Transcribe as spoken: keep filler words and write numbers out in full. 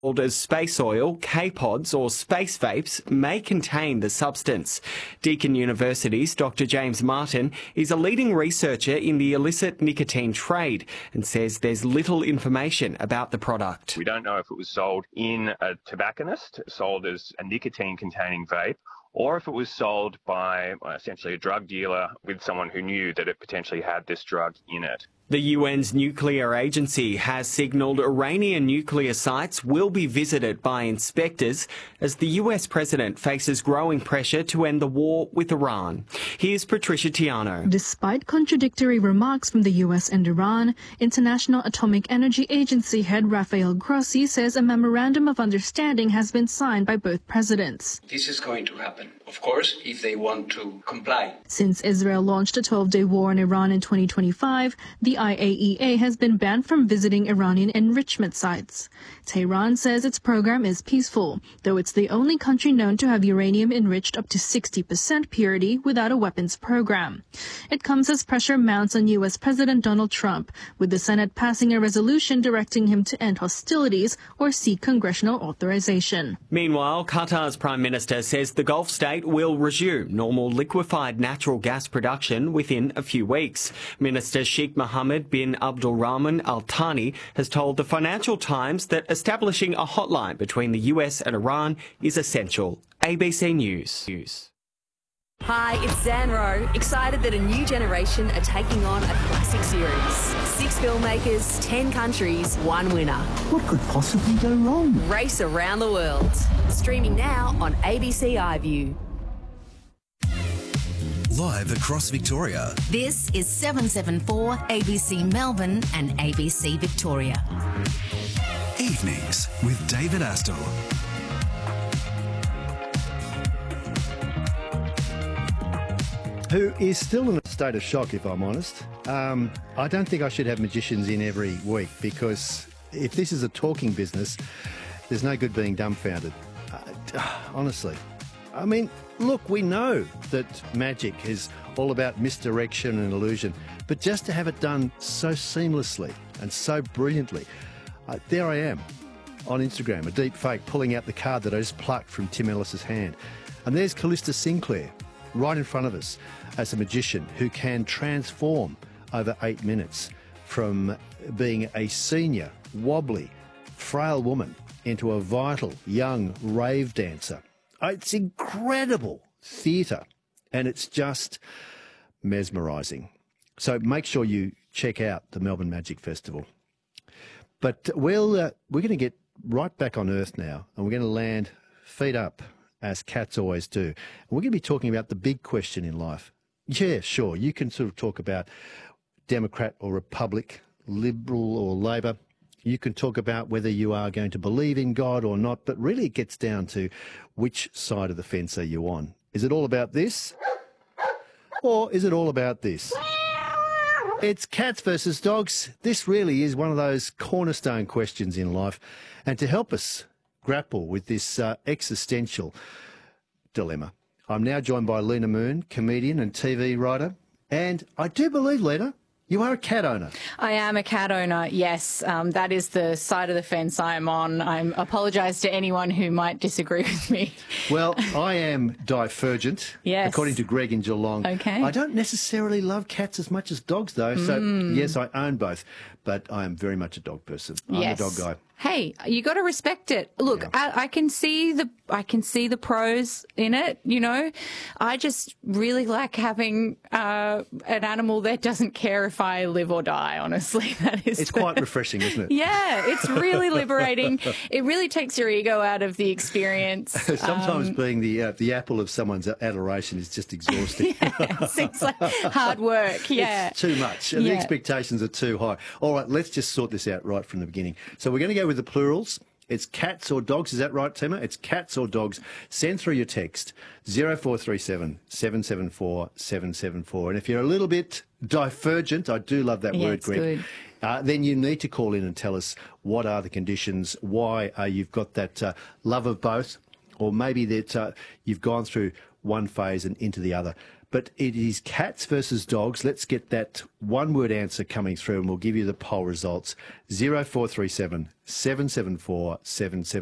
called as space oil, K-pods or space vapes may contain the substance. Deakin University's Doctor James Martin is a leading researcher in the illicit nicotine trade and says there's little information about the product. We don't know if it was sold in a tobacconist, sold as a nicotine-containing vape, or if it was sold by well, essentially a drug dealer with someone who knew that it potentially had this drug in it. The U N's nuclear agency has signalled Iranian nuclear sites will be visited by inspectors as the U S president faces growing pressure to end the war with Iran. Here's Patricia Tiano. Despite contradictory remarks from the U S and Iran, International Atomic Energy Agency head Rafael Grossi says a memorandum of understanding has been signed by both presidents. This is going to happen, of course, if they want to comply. Since Israel launched a twelve-day war on Iran in twenty twenty-five, the I A E A has been banned from visiting Iranian enrichment sites. Tehran says its program is peaceful, though it's the only country known to have uranium enriched up to sixty percent purity without a weapons program. It comes as pressure mounts on U S President Donald Trump, with the Senate passing a resolution directing him to end hostilities or seek congressional authorization. Meanwhile, Qatar's Prime Minister says the Gulf state will resume normal liquefied natural gas production within a few weeks. Minister Sheikh Mohammed bin Abdulrahman Al Thani has told the Financial Times that establishing a hotline between the U S and Iran is essential. A B C News. News. Hi, it's Zanro. Excited that a new generation are taking on a classic series. Six filmmakers, ten countries, one winner. What could possibly go wrong? Race around the world. Streaming now on A B C iView. Live across Victoria. This is seven seven four A B C Melbourne and A B C Victoria. Evenings with David Astle. Who is still in a state of shock, if I'm honest. Um, I don't think I should have magicians in every week, because if this is a talking business, there's no good being dumbfounded. Uh, honestly. I mean, look, we know that magic is all about misdirection and illusion, but just to have it done so seamlessly and so brilliantly, uh, there I am on Instagram, a deep fake, pulling out the card that I just plucked from Tim Ellis's hand. And there's Callista Sinclair right in front of us as a magician who can transform over eight minutes from being a senior, wobbly, frail woman into a vital, young rave dancer. It's incredible theatre, and it's just mesmerising. So make sure you check out the Melbourne Magic Festival. But we'll, uh, we're going to get right back on Earth now, and we're going to land feet up, as cats always do. And we're going to be talking about the big question in life. Yeah, sure, you can sort of talk about Democrat or Republic, Liberal or Labor. You can talk about whether you are going to believe in God or not, but really it gets down to which side of the fence are you on. Is it all about this? Or is it all about this? It's cats versus dogs. This really is one of those cornerstone questions in life. And to help us grapple with this uh, existential dilemma, I'm now joined by Lena Moon, comedian and T V writer. And I do believe, Lena, you are a cat owner. I am a cat owner, yes. Um, that is the side of the fence I am on. I apologise to anyone who might disagree with me. Well, I am divergent, yes. according to Greg in Geelong. Okay. I don't necessarily love cats as much as dogs, though. So, mm. yes, I own both. But I am very much a dog person. I'm yes. a dog guy. Hey, you got to respect it. Look, Yeah. I, I can see the I can see the pros in it. You know, I just really like having uh, an animal that doesn't care if I live or die. Honestly, that is. It's the, quite refreshing, isn't it? Yeah, it's really liberating. It really takes your ego out of the experience. Sometimes um, being the uh, the apple of someone's adoration is just exhausting. Yeah, it seems like hard work. Yeah, it's too much, and yeah. the expectations are too high. All right, let's just sort this out right from the beginning. So we're going to go with the plurals. It's cats or dogs. Is that right, Tima? It's cats or dogs. Send through your text, zero four three seven, seven seven four, seven seven four. And if you're a little bit divergent, I do love that yeah, word, it's Greg, good. Uh, then you need to call in and tell us what are the conditions, why uh, you've got that uh, love of both, or maybe that uh, you've gone through one phase and into the other. But it is cats versus dogs. Let's get that one-word answer coming through, and we'll give you the poll results. zero four three seven, seven seven four, seven seven